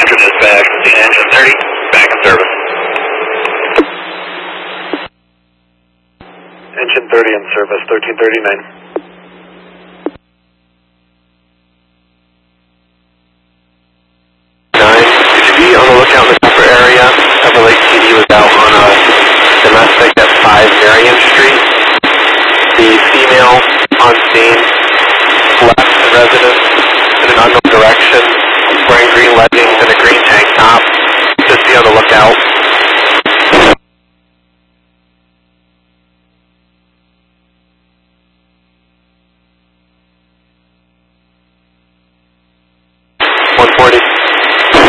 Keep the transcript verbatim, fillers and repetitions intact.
Roger, dispatch. Engine thirty, back in service. Engine thirty in service, thirteen thirty-nine. nine, could you be on the lookout in the upper area? Upper Lake P D was out on a domestic at five Marion Street. The female on scene left the residence